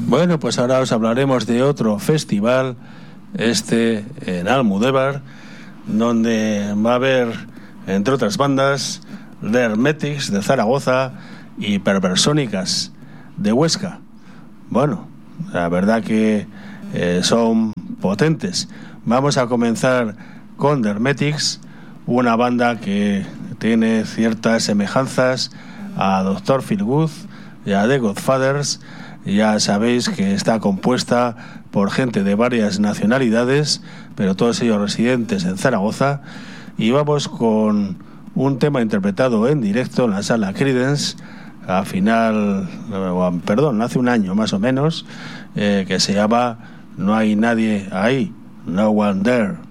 Bueno, pues ahora os hablaremos de otro festival, en Almudévar, donde va a haber, entre otras bandas, The Hermetics de Zaragoza y Perversónicas de Huesca. Bueno, la verdad que son potentes. Vamos a comenzar con The Hermetics, una banda que tiene ciertas semejanzas a Dr. Feelgood y a The Godfathers. Ya sabéis que está compuesta por gente de varias nacionalidades, pero todos ellos residentes en Zaragoza. Y vamos con un tema interpretado en directo en la sala Creedence hace un año más o menos, que se llama No hay nadie ahí, No One There.